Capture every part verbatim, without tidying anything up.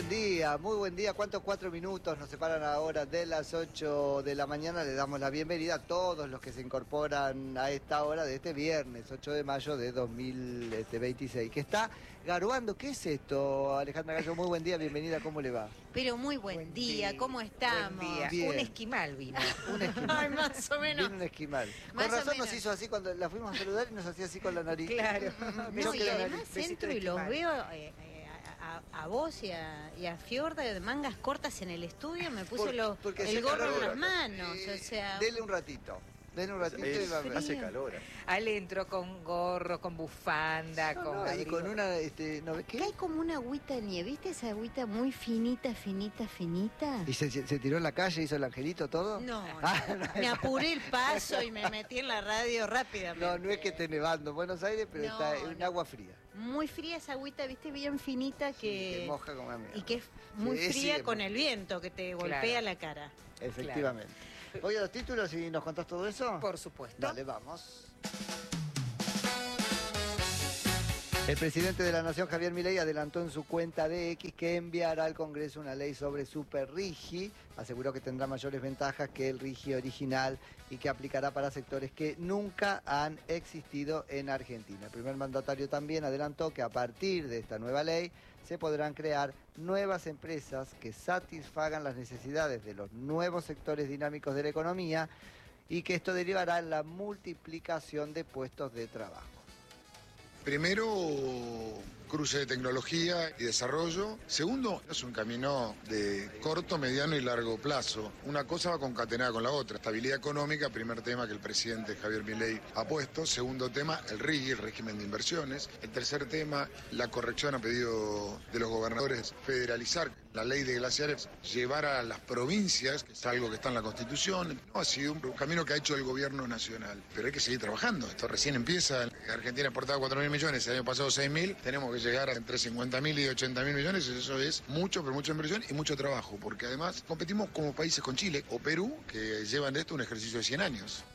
buen día, muy buen día. ¿Cuántos cuatro minutos nos separan ahora de las ocho de la mañana? Le damos la bienvenida a todos los que se incorporan a esta hora de este viernes, ocho de mayo de dos mil veintiséis. Que está garuando. ¿Qué es esto, Alejandra Gallo? Muy buen día, bienvenida, ¿cómo le va? Pero muy buen, buen día. día, ¿cómo estamos? Buen día. Bien. Un esquimal vino. Un esquimal. Ay, más o menos. Vino un esquimal. Más Con razón nos hizo así cuando la fuimos a saludar y nos hacía así con la nariz. Claro. No, y además Besito entro de y los esquimal. veo eh, eh, a, a vos y a, y a Fiorda de mangas cortas en el estudio. Me puse Por- lo- porque el hace gorro calor en las acá. manos. Eh, O sea, Dele un ratito. Dele un ratito y va a ver. Hace calor. Ale entró con gorro, con bufanda, No, con no, y abrigo. con una, este, ¿no ves que qué? hay como una agüita de nieve. ¿Viste esa agüita muy finita, finita, finita? ¿Y se, se tiró en la calle, hizo el angelito todo? No, Ah, no. no. Me apuré el paso y me metí en la radio rápidamente. No, no es que esté nevando en Buenos Aires, pero No, está en no. agua fría. Muy fría esa agüita, ¿viste? Bien finita que... Que moja como a mí. Y que es muy Sí, fría sí, con es el viento que te golpea Claro. la cara. Efectivamente. Voy a los títulos y nos contás todo eso. Por supuesto. Dale, vamos. El presidente de la Nación, Javier Milei, adelantó en su cuenta de X que enviará al Congreso una ley sobre Super Rigi. Aseguró que tendrá mayores ventajas que el Rigi original y que aplicará para sectores que nunca han existido en Argentina. El primer mandatario también adelantó que a partir de esta nueva ley se podrán crear nuevas empresas que satisfagan las necesidades de los nuevos sectores dinámicos de la economía y que esto derivará en la multiplicación de puestos de trabajo. Primero, cruce de tecnología y desarrollo. Segundo, es un camino de corto, mediano y largo plazo. Una cosa va concatenada con la otra. Estabilidad económica, primer tema que el presidente Javier Milei ha puesto. Segundo tema, el R I G I, el régimen de inversiones. El tercer tema, la corrección a pedido de los gobernadores, federalizar la ley de glaciares, llevar a las provincias, que es algo que está en la Constitución. No, ha sido un camino que ha hecho el gobierno nacional. Pero hay que seguir trabajando. Esto recién empieza. Argentina exportaba cuatro mil millones, el año pasado seis mil. Tenemos que llegar a entre cincuenta mil y ochenta mil millones. Eso es mucho, pero mucha inversión y mucho trabajo. Porque además competimos como países con Chile o Perú, que llevan de esto un ejercicio de cien años.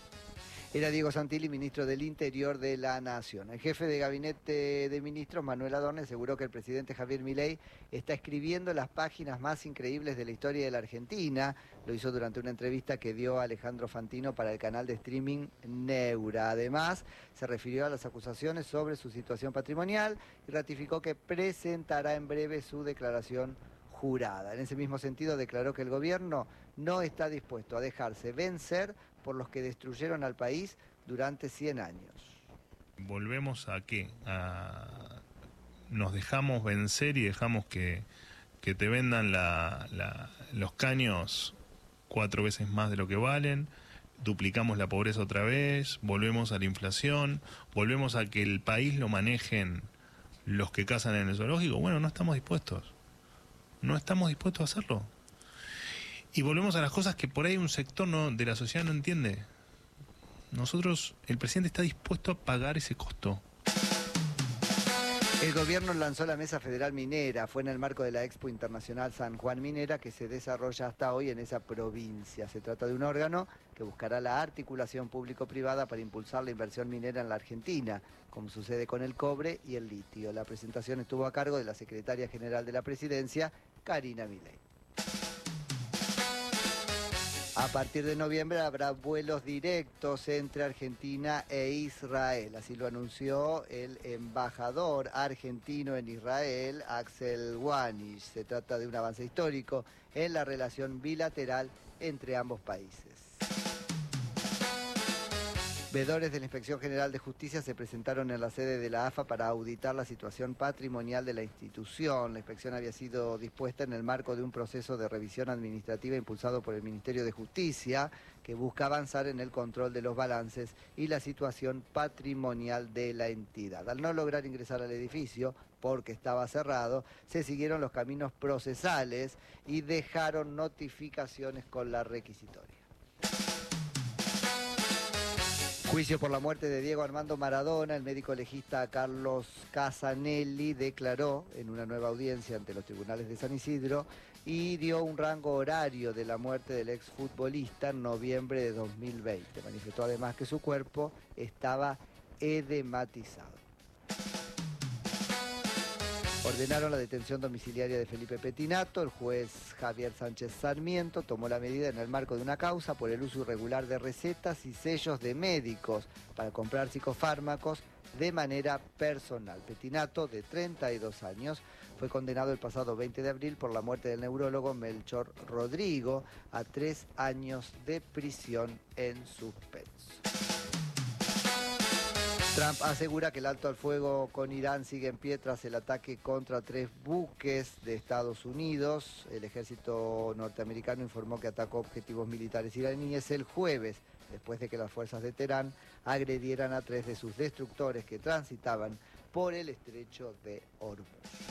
Era Diego Santilli, ministro del Interior de la Nación. El jefe de gabinete de ministros, Manuel Adorni, aseguró que el presidente Javier Milei está escribiendo las páginas más increíbles de la historia de la Argentina. Lo hizo durante una entrevista que dio Alejandro Fantino para el canal de streaming Neura. Además, se refirió a las acusaciones sobre su situación patrimonial y ratificó que presentará en breve su declaración jurada. En ese mismo sentido, declaró que el gobierno no está dispuesto a dejarse vencer por los que destruyeron al país durante cien años. ¿Volvemos a qué? A... ¿Nos dejamos vencer y dejamos que, que te vendan la, la, los caños cuatro veces más de lo que valen? ¿Duplicamos la pobreza otra vez? ¿Volvemos a la inflación? ¿Volvemos a que el país lo manejen los que cazan en el zoológico? Bueno, no estamos dispuestos. No estamos dispuestos a hacerlo. Y volvemos a las cosas que por ahí un sector no, de la sociedad no entiende. Nosotros, el presidente está dispuesto a pagar ese costo. El gobierno lanzó la Mesa Federal Minera. Fue en el marco de la Expo Internacional San Juan Minera que se desarrolla hasta hoy en esa provincia. Se trata de un órgano que buscará la articulación público-privada para impulsar la inversión minera en la Argentina, como sucede con el cobre y el litio. La presentación estuvo a cargo de la secretaria general de la Presidencia, Karina Milei. A partir de noviembre habrá vuelos directos entre Argentina e Israel. Así lo anunció el embajador argentino en Israel, Axel Wanish. Se trata de un avance histórico en la relación bilateral entre ambos países. Veedores de la Inspección General de Justicia se presentaron en la sede de la A F A para auditar la situación patrimonial de la institución. La inspección había sido dispuesta en el marco de un proceso de revisión administrativa impulsado por el Ministerio de Justicia, que busca avanzar en el control de los balances y la situación patrimonial de la entidad. Al no lograr ingresar al edificio, porque estaba cerrado, se siguieron los caminos procesales y dejaron notificaciones con la requisitoria. Juicio por la muerte de Diego Armando Maradona. El médico legista Carlos Casanelli declaró en una nueva audiencia ante los tribunales de San Isidro y dio un rango horario de la muerte del exfutbolista en noviembre de dos mil veinte. Manifestó además que su cuerpo estaba edematizado. Ordenaron la detención domiciliaria de Felipe Pettinato. El juez Javier Sánchez Sarmiento tomó la medida en el marco de una causa por el uso irregular de recetas y sellos de médicos para comprar psicofármacos de manera personal. Pettinato, de treinta y dos años, fue condenado el pasado veinte de abril por la muerte del neurólogo Melchor Rodrigo a tres años de prisión en suspenso. Trump asegura que el alto al fuego con Irán sigue en pie tras el ataque contra tres buques de Estados Unidos. El ejército norteamericano informó que atacó objetivos militares iraníes el jueves, después de que las fuerzas de Teherán agredieran a tres de sus destructores que transitaban por el estrecho de Hormuz.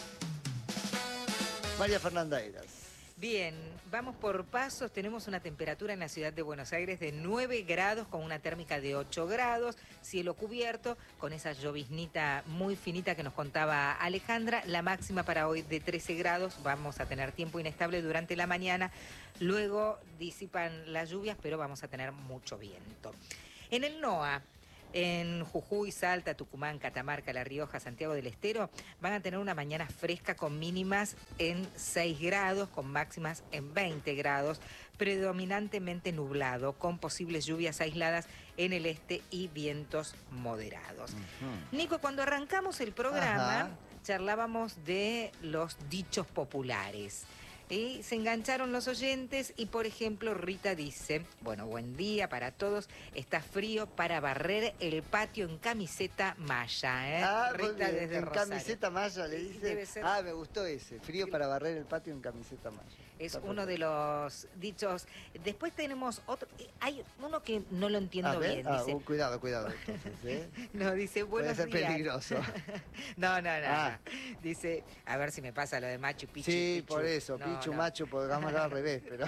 María Fernanda Eras. Bien, vamos por pasos. Tenemos una temperatura en la ciudad de Buenos Aires de nueve grados con una térmica de ocho grados, cielo cubierto con esa lloviznita muy finita que nos contaba Alejandra. La máxima para hoy de trece grados, vamos a tener tiempo inestable durante la mañana, luego disipan las lluvias, pero vamos a tener mucho viento. En el NOA, en Jujuy, Salta, Tucumán, Catamarca, La Rioja, Santiago del Estero, van a tener una mañana fresca con mínimas en seis grados, con máximas en veinte grados, predominantemente nublado, con posibles lluvias aisladas en el este y vientos moderados. Uh-huh. Nico, cuando arrancamos el programa, Ajá. charlábamos de los dichos populares. Y se engancharon los oyentes y, por ejemplo, Rita dice, bueno, buen día para todos, está frío para barrer el patio en camiseta malla, ¿eh? Ah, Rita bien, desde en Rosario. Camiseta malla le dice. Debe ser... Ah, me gustó ese, frío para barrer el patio en camiseta malla. Es está uno perfecto. De los dichos. Después tenemos otro, hay uno que no lo entiendo bien. Ah, dice, uh, cuidado, cuidado. Entonces, ¿eh? No, dice, buenos Puede ser días. peligroso. no, no, no, ah. no. Dice, a ver si me pasa lo de Machu Picchu. Sí, Pichu. por eso, no, Pichu, no. Machu, podamos al revés, pero...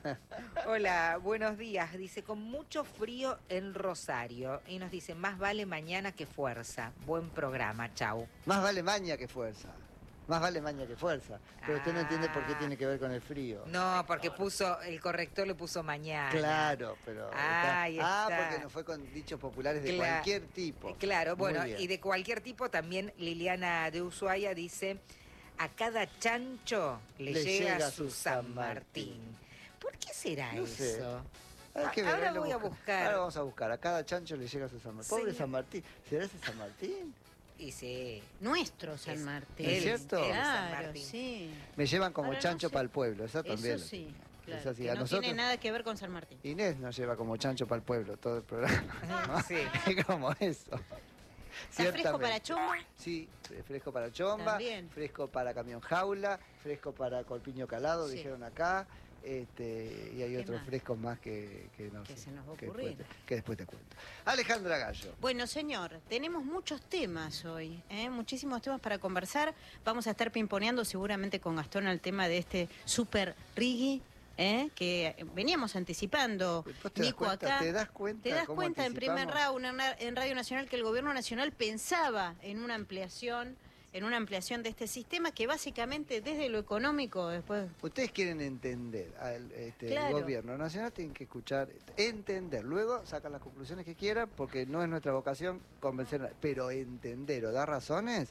Hola, buenos días. Dice, con mucho frío en Rosario. Y nos dice, más vale mañana que fuerza. Buen programa, chau. Más vale maña que fuerza. Más vale maña que fuerza. Pero ah. usted no entiende por qué tiene que ver con el frío. No, porque puso, el corrector le puso mañana. Claro, pero... Ah, ahí está. Ah, porque no fue con dichos populares de Cla cualquier tipo. Claro, Muy bueno, bien. Y de cualquier tipo también Liliana de Ushuaia dice, a cada chancho le, le llega, llega su San Martín. Martín. ¿Por qué será no eso? Sé. Hay que Ahora ver, voy buscar. a buscar. Ahora vamos a buscar. A cada chancho le llega su San Martín. Pobre sí. San Martín. ¿Será ese San Martín? Y sí. Nuestro San Martín. ¿Es cierto? Claro, San Martín. Sí. Me llevan como Ahora chancho no sé. para el pueblo, eso también. Eso sí, claro, es así. que A no nosotros, tiene nada que ver con San Martín. Inés nos lleva como chancho para el pueblo todo el programa. ¿No? Sí. Es como eso. ¿Está fresco para chomba? Sí, fresco para chomba, También. Fresco para camión jaula, fresco para corpiño calado, sí. dijeron acá. Este, y hay otros más? frescos más que, que no que sé, se nos va a que ocurrir. después, te, que después te cuento. Alejandra Gallo. Bueno, señor, tenemos muchos temas hoy, ¿eh? muchísimos temas para conversar. Vamos a estar pimponeando seguramente con Gastón al tema de este super Riggi, ¿eh? que veníamos anticipando. Te Nico, das cuenta, acá. ¿Te das cuenta? ¿Te das cómo cuenta en primer round en Radio Nacional que el Gobierno Nacional pensaba en una ampliación? en una ampliación de este sistema que básicamente desde lo económico después... Ustedes quieren entender al este, claro. el gobierno nacional, tienen que escuchar, entender, luego sacan las conclusiones que quieran, porque no es nuestra vocación convencer, pero entender o dar razones,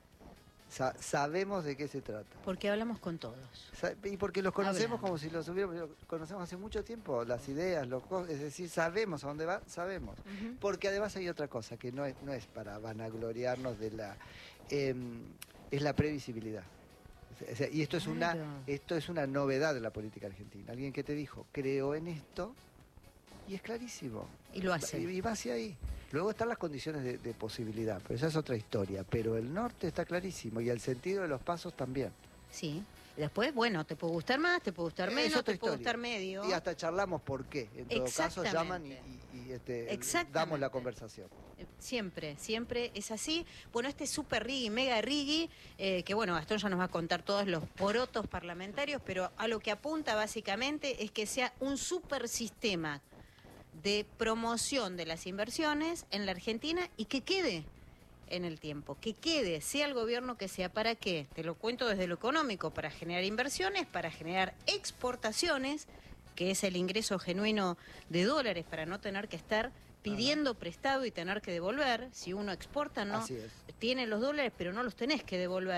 sa sabemos de qué se trata. Porque hablamos con todos. Sa y porque los conocemos Hablamos. como si los hubiéramos, los conocemos hace mucho tiempo, las ideas, los es decir, sabemos a dónde va, sabemos. Uh-huh. Porque además hay otra cosa, que no es, no es para vanagloriarnos de la... Eh, es la previsibilidad. O sea, y esto es, claro. una, esto es una novedad de la política argentina. Alguien que te dijo, creo en esto, y es clarísimo. Y lo hace. Y, y va hacia ahí. Luego están las condiciones de, de posibilidad, pero esa es otra historia. Pero el norte está clarísimo, y el sentido de los pasos también. Sí. Y después, bueno, te puede gustar más, te puede gustar menos, te puede gustar medio. Y hasta charlamos por qué. En todo caso, llaman y, y, y este, damos la conversación. Siempre, siempre es así. Bueno, este super Riggi, mega Riggi, eh, que bueno, Gastón ya nos va a contar todos los porotos parlamentarios, pero a lo que apunta básicamente es que sea un super sistema de promoción de las inversiones en la Argentina y que quede en el tiempo, que quede, sea el gobierno que sea. ¿Para qué? Te lo cuento desde lo económico, para generar inversiones, para generar exportaciones, que es el ingreso genuino de dólares, para no tener que estar pidiendo Ajá. prestado y tener que devolver. Si uno exporta, no Así es. tiene los dólares, pero no los tenés que devolver.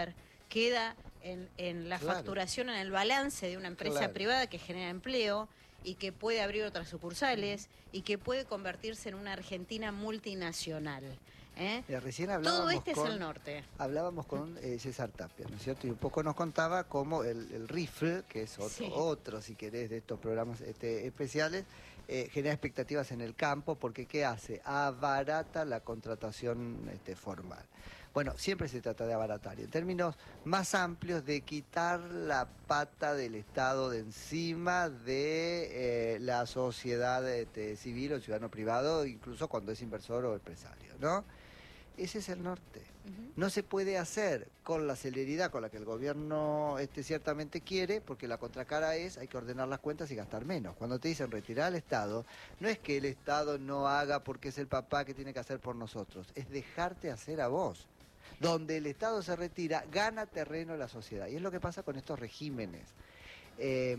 queda en, en la Claro. facturación, en el balance de una empresa Claro. privada que genera empleo y que puede abrir otras sucursales y que puede convertirse en una Argentina multinacional. ¿eh? Mira, recién hablábamos Todo este con, es el norte. Hablábamos con eh, César Tapia, ¿no es cierto? Y un poco nos contaba cómo el, el rifle, que es otro, Sí. otro, si querés, de estos programas este, especiales, eh, genera expectativas en el campo, porque ¿qué hace? Abarata la contratación este, formal. Bueno, siempre se trata de abaratar, y en términos más amplios, de quitar la pata del Estado de encima de eh, la sociedad este, civil o el ciudadano privado, incluso cuando es inversor o empresario, ¿no? Ese es el norte. Ujú. No se puede hacer con la celeridad con la que el gobierno este, ciertamente quiere, porque la contracara es hay que ordenar las cuentas y gastar menos. Cuando te dicen retirar al Estado, no es que el Estado no haga porque es el papá que tiene que hacer por nosotros, es dejarte hacer a vos. Donde el Estado se retira, gana terreno la sociedad. Y es lo que pasa con estos regímenes. Eh,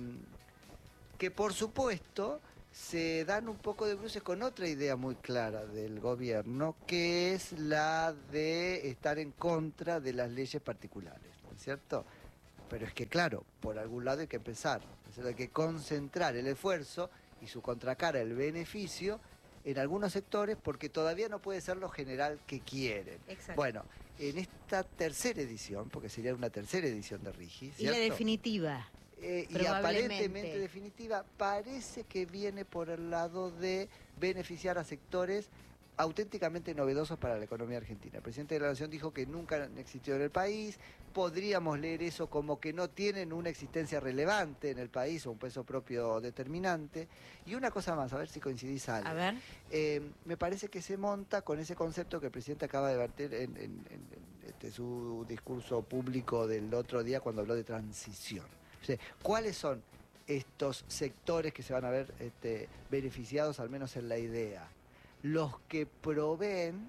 que por supuesto se dan un poco de bruces con otra idea muy clara del gobierno, que es la de estar en contra de las leyes particulares, ¿no es cierto? Pero es que claro, por algún lado hay que empezar, ¿no es cierto? Hay que concentrar el esfuerzo y su contracara, el beneficio, en algunos sectores, porque todavía no puede ser lo general que quieren. Exacto. Bueno, en esta tercera edición, porque sería una tercera edición de RIGI, Y la ¿cierto? definitiva. Eh, y Probablemente. aparentemente definitiva, parece que viene por el lado de beneficiar a sectores auténticamente novedosos para la economía argentina. El presidente de la Nación dijo que nunca han existido en el país. Podríamos leer eso como que no tienen una existencia relevante en el país o un peso propio determinante. Y una cosa más, a ver si coincidís, Ale. A ver. Eh, me parece que se monta con ese concepto que el presidente acaba de verter en, en- en- en, este, su discurso público del otro día cuando habló de transición. O sea, ¿cuáles son estos sectores que se van a ver este, beneficiados, al menos en la idea? Los que proveen,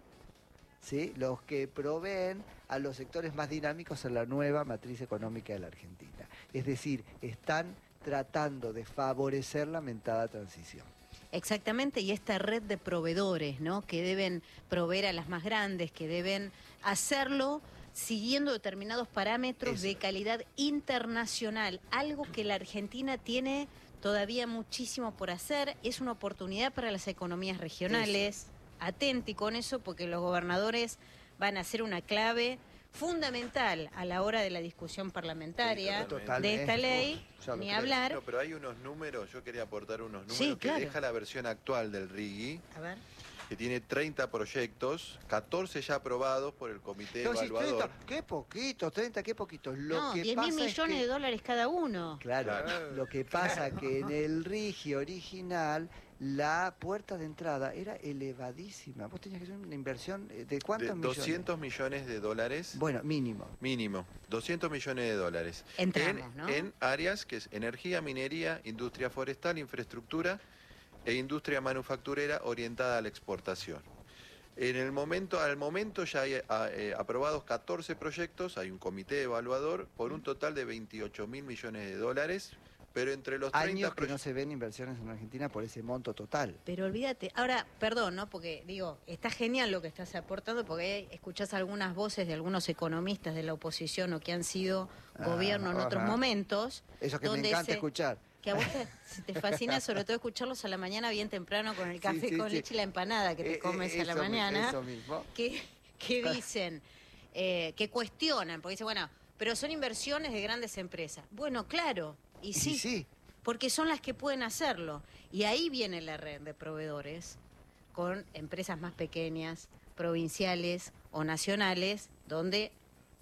¿sí? Los que proveen a los sectores más dinámicos en la nueva matriz económica de la Argentina. Es decir, están tratando de favorecer la mentada transición. Exactamente, y esta red de proveedores, ¿no? Que deben proveer a las más grandes, que deben hacerlo siguiendo determinados parámetros Eso de es. calidad internacional, algo que la Argentina tiene todavía muchísimo por hacer, es una oportunidad para las economías regionales. Atenti con eso, porque los gobernadores van a ser una clave fundamental a la hora de la discusión parlamentaria Sí, totalmente. de esta ley, Uf, ya lo ni creo. hablar. No, pero hay unos números, yo quería aportar unos números Sí, que claro. deja la versión actual del RIGI, A ver. que tiene treinta proyectos, catorce ya aprobados por el comité No, sí, evaluador. treinta, qué poquitos, treinta, qué poquitos. Lo No, que diez pasa mil es millones que- de dólares cada uno. Claro, Claro. lo que pasa que en el RIGI original la puerta de entrada era elevadísima. Vos tenías que hacer una inversión eh, de De cuántos millones. doscientos millones de dólares Bueno, mínimo. mínimo, doscientos millones de dólares. Entramos, en, ¿no? en áreas que es energía, minería, industria forestal, infraestructura e industria manufacturera orientada a la exportación. En el momento, al momento ya hay a- eh, aprobados catorce proyectos, hay un comité evaluador por un total de veintiocho mil millones de dólares, pero entre los treinta Años que no proyectos... se ven inversiones en Argentina por ese monto total. Pero olvídate, ahora, perdón, ¿no? Porque digo, está genial lo que estás aportando, porque escuchás algunas voces de algunos economistas de la oposición o que han sido Ah, gobierno en otros ajá. momentos. Eso que me donde encanta se- escuchar. Que a vos te, te fascina sobre todo escucharlos a la mañana bien temprano con el café Sí, sí, con sí. leche y la empanada que te Eh, eh, comes a la eso mi- mañana. Eso mismo. que, que dicen, eh, que cuestionan, porque dicen, bueno, pero son inversiones de grandes empresas. Bueno, claro, y Y sí, sí. porque son las que pueden hacerlo. Y ahí viene la red de proveedores con empresas más pequeñas, provinciales o nacionales, donde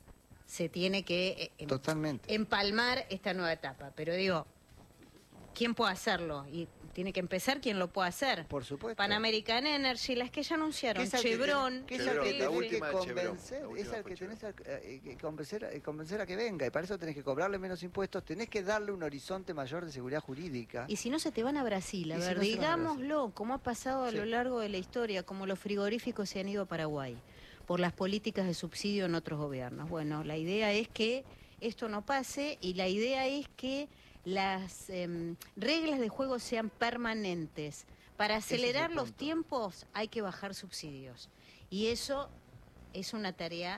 se tiene que eh, em- Totalmente. empalmar esta nueva etapa. Pero digo, ¿quién puede hacerlo? Y tiene que empezar quien lo puede hacer. Por supuesto. Pan American Energy, las que ya anunciaron, Que es al que Chevron, ten- que es al Chevron, que la tenés que última de Chevron, convencer, la es última al fue que tenés Chevron. a- eh, que convencer, eh, convencer a que venga, y para eso tenés que cobrarle menos impuestos, tenés que darle un horizonte mayor de seguridad jurídica. y si no se te van a Brasil, a Y si ver, no se van a digámoslo, como ha pasado a Sí. lo largo de la historia, como los frigoríficos se han ido a Paraguay, por las políticas de subsidio en otros gobiernos. Bueno, la idea es que esto no pase y la idea es que las em, reglas de juego sean permanentes. Para Ese es el acelerar los punto. tiempos hay que bajar subsidios. Y eso es una tarea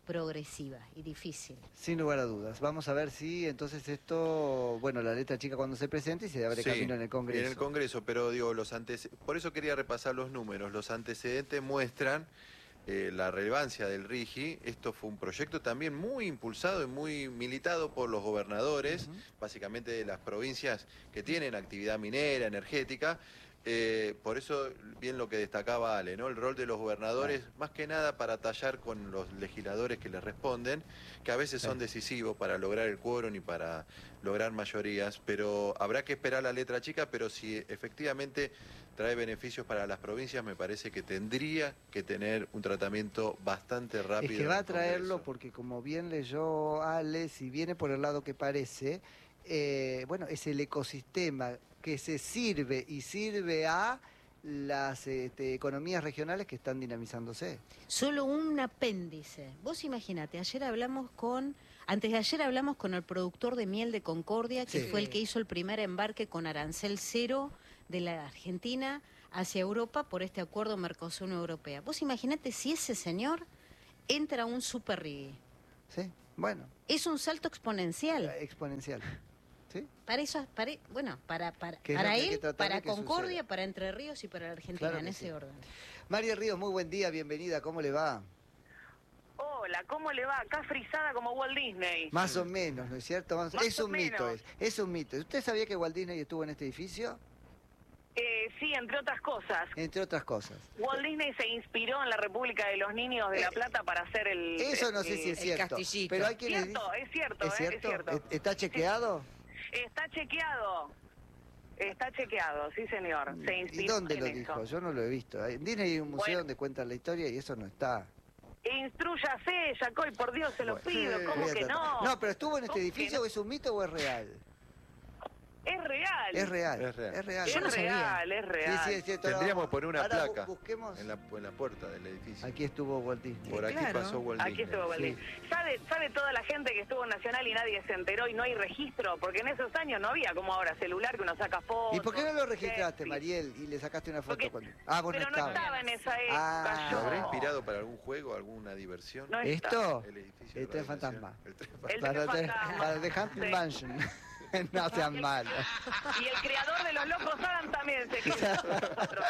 progresiva y difícil. Sin lugar a dudas. Vamos a ver si entonces esto, bueno, la letra chica cuando se presente y se abre Sí, camino en el Congreso. En el Congreso, pero digo, los antes, por eso quería repasar los números. Los antecedentes muestran eh, la relevancia del RIGI. Esto fue un proyecto también muy impulsado y muy militado por los gobernadores, uh-huh. básicamente de las provincias que tienen actividad minera, energética. Eh, por eso, bien lo que destacaba Ale, ¿no? El rol de los gobernadores, más que nada para tallar con los legisladores que les responden, que a veces son decisivos para lograr el quórum y para lograr mayorías, pero habrá que esperar la letra chica, pero si efectivamente trae beneficios para las provincias, me parece que tendría que tener un tratamiento bastante rápido. Es que va a traerlo porque, como bien leyó Ale, si viene por el lado que parece, eh, bueno, es el ecosistema que se sirve y sirve a las este, economías regionales que están dinamizándose. Solo un apéndice. Vos imagínate, ayer hablamos con, antes de ayer hablamos con el productor de miel de Concordia, que Sí. fue el que hizo el primer embarque con arancel cero de la Argentina hacia Europa por este acuerdo Mercosur-Unión Europea. Vos imagínate si ese señor entra a un super RIGI. Sí, bueno. Es un salto exponencial. Exponencial. ¿Sí? Para eso, para, bueno, para, para, Que es para lo que hay él, que tratar para de que Concordia, suceda. para Entre Ríos y para la Argentina, Claro en que ese sí. orden. María Ríos, muy buen día, bienvenida, ¿cómo le va? Hola, ¿cómo le va? Acá frisada como Walt Disney. Más o menos, ¿no es cierto? Más- Más es o un mito, menos. es, es un mito. ¿Usted sabía que Walt Disney estuvo en este edificio? Eh, sí, entre otras cosas. Entre otras cosas. Walt Disney se inspiró en la República de los Niños de La Plata para hacer el... Eso no el- sé si es el cierto. castillito. Pero hay quienes Cierto, dicen- es cierto, ¿Es eh, cierto? es cierto. ¿E- ¿Está chequeado? Está chequeado. Está chequeado, sí señor. Se inspiró ¿Y dónde en lo eso. dijo? Yo no lo he visto. En Disney hay un museo Bueno. donde cuentan la historia y eso no está. Instrúyase, Jacoy, por Dios, se lo Bueno, pido. sí, ¿Cómo voy a que tratar. no? No, pero ¿estuvo en este ¿Cómo que edificio no? o es un mito o es real? Es real. Es real. Es real. Es real. Es Yo no sabía. real, es real. Sí, sí, es cierto. Ahora Tendríamos vamos- que poner una ahora bu- placa busquemos. en la, en la puerta del edificio. Aquí estuvo Walt Disney. Por aquí Claro. pasó Walt Aquí Disney. estuvo Walt Sí. Disney. ¿Sabe, ¿Sabe toda la gente que estuvo en Nacional y nadie se enteró y no hay registro? Porque en esos años no había como ahora celular que uno saca fotos. ¿Y por qué no lo registraste, selfies. Mariel, y le sacaste una foto? Porque- cuando... Ah, vos Pero no no estabas. estaba en esa época. Ah. yo. ¿Lo habrá inspirado para algún juego, alguna diversión? No ¿Esto? El edificio El de tren la diversión. fantasma. El tren El fantasma. tren Para, The- fantasma. para The Haunted Sí. Mansion. No sean malos. Y el creador de Los Locos Adam también se quedó con nosotros.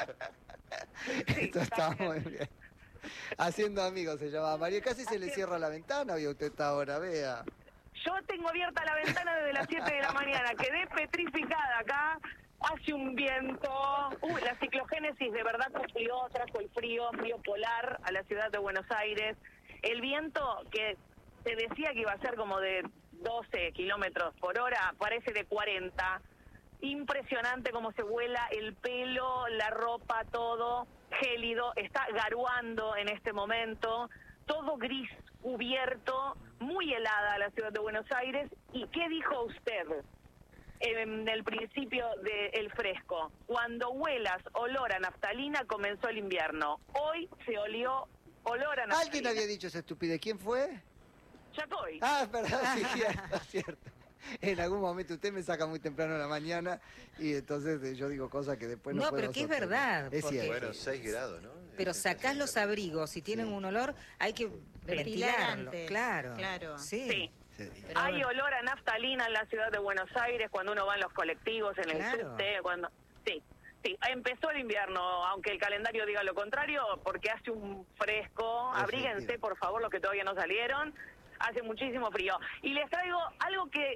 Sí, Esto está también. muy bien. Haciendo amigos se llamaba. Mariel, casi se le Haciendo- cierra la ventana y usted está ahora, vea. Yo tengo abierta la ventana desde las siete de la mañana. Quedé petrificada acá. Hace un viento. Uh, la ciclogénesis de verdad cumplió, trajo el frío, frío polar a la ciudad de Buenos Aires. El viento que se decía que iba a ser como de doce kilómetros por hora, parece de cuarenta. Impresionante cómo se vuela el pelo, la ropa, todo gélido. Está garuando en este momento. Todo gris, cubierto, muy helada la ciudad de Buenos Aires. ¿Y qué dijo usted en el principio del fresco? Cuando huelas olor a naftalina comenzó el invierno. Hoy se olió olor a naftalina. Alguien había dicho esa estupidez. ¿Quién fue? Chacoy. Ah, perdón, sí, cierto, cierto. En algún momento usted me saca muy temprano en la mañana y entonces eh, yo digo cosas que después no No, puedo pero que es sostener. verdad, Es porque- cierto. Bueno, seis grados, ¿no? Pero sacás los abrigos, si tienen Sí. un olor, hay que Ventilar ventilarlo. antes, Claro. claro. Sí. Sí. Sí. Pero Hay bueno. olor a naftalina en la ciudad de Buenos Aires cuando uno va en los colectivos, en el Claro. subte, cuando... Sí, sí, empezó el invierno, aunque el calendario diga lo contrario, porque hace un fresco. Abríguense, Efectivo. por favor, los que todavía no salieron. Hace muchísimo frío. Y les traigo algo que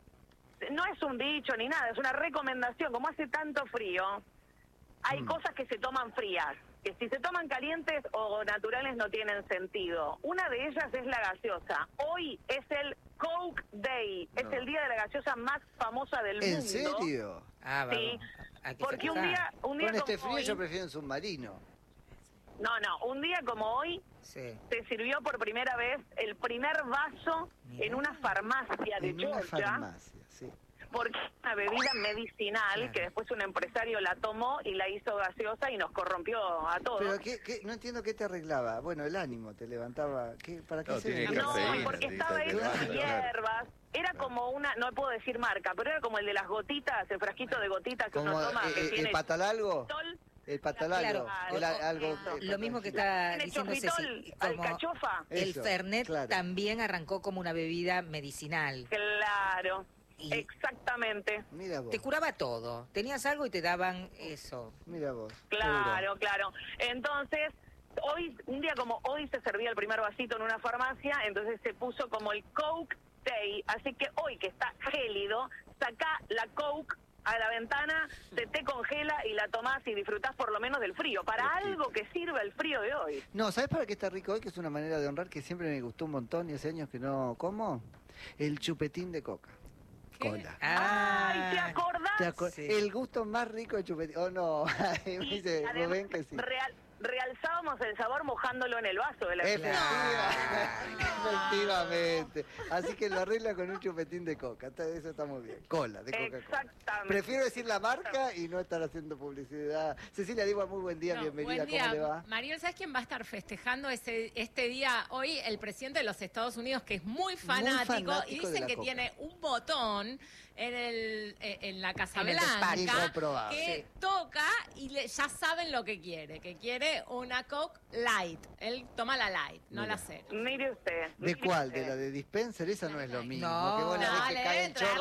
no es un dicho ni nada, es una recomendación. Como hace tanto frío, hay Mm. cosas que se toman frías, que si se toman calientes o naturales no tienen sentido. Una de ellas es la gaseosa. Hoy es el Coke Day, No. es el día de la gaseosa más famosa del ¿En mundo. serio? Ah, vamos. Sí, Hay que Porque un festejar. día, un día Con este como frío hoy, yo prefiero un submarino. no, no, un día como hoy Sí. se sirvió por primera vez el primer vaso Mirá. en una farmacia de En una Georgia. farmacia, sí. Porque es una bebida medicinal Claro. que después un empresario la tomó y la hizo gaseosa y nos corrompió a todos. Pero ¿qué, qué? No entiendo qué te arreglaba. Bueno, el ánimo te levantaba. ¿Qué, ¿Para qué No, se tiene No, cafeína, porque sí, estaba te hecho levanta, de claro. hierbas. Era como una, no puedo decir marca, pero era como el de las gotitas, el frasquito de gotitas que como uno toma, eh, que eh, tiene patalalgo? sol. El patalagro. Claro, el, o- algo, eso. eh, Lo mismo que patalagro. está ¿Tiene diciendo chofritol, Ceci, como alcachofa? el Eso, Fernet claro. también arrancó como una bebida medicinal. Claro, Y exactamente. Mira vos. te curaba todo. Tenías algo y te daban eso. Mira vos. Claro, claro. Entonces, hoy, un día como hoy se servía el primer vasito en una farmacia, entonces se puso como el Coke Day. Así que hoy que está gélido, sacá la Coke a la ventana, se te congela y la tomás y disfrutás por lo menos del frío. Para Fresquito. algo que sirva el frío de hoy. No, ¿sabes para qué está rico hoy? Que es una manera de honrar que siempre me gustó un montón y hace años que no como. El chupetín de coca. Cola. ¡Ay, ¿te acordás? ¿Te acuer- Sí. El gusto más rico de chupetín. Oh, no. Me Y dice además, Rubén que sí. real- realzábamos el sabor mojándolo en el vaso de la Efectiva- Efectivamente. Así que lo arregla con un chupetín de coca. Está- Eso está muy bien. Cola, de Coca-Cola. Exactamente. Prefiero decir la marca y no estar haciendo publicidad. Cecilia Digua, muy buen día, No, bienvenida. buen día. ¿Cómo le va? Mariel, ¿sabes quién va a estar festejando ese, este día hoy? El presidente de los Estados Unidos, que es muy fanático, fanático y de dicen la que coca. tiene un botón en, el, eh, en la Casa En el Blanca despacho. Incomprobable. que toca y le- ya saben lo que quiere, que quiere una Coke Light. Él toma la Light, no Mira. la cero. Mire usted. ¿De mire cuál? usted. ¿De la de dispenser? Esa no es lo mismo. No. que vos la ves que Dale, cae el entra. chorro